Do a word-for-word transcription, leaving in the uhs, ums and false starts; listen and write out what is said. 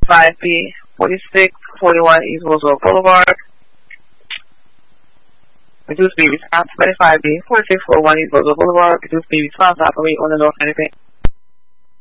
five B, forty-six forty-one East Roosevelt Boulevard. Reduce speed response, twenty-five B, forty-six forty-one East Roosevelt Boulevard. Reduce speed response, operate on the north anything.